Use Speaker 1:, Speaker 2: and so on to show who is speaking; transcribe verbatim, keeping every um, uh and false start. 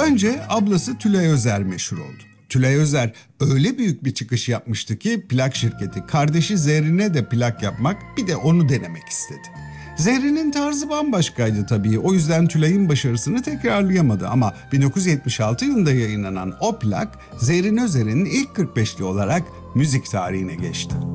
Speaker 1: Önce ablası Tülay Özer meşhur oldu. Tülay Özer öyle büyük bir çıkış yapmıştı ki plak şirketi kardeşi Zerrin'e de plak yapmak, bir de onu denemek istedi. Zerrin'in tarzı bambaşkaydı tabii. O yüzden Tülay'ın başarısını tekrarlayamadı ama bin dokuz yüz yetmiş altı yılında yayınlanan o plak Zerrin Özer'in ilk kırk beşli olarak müzik tarihine geçti.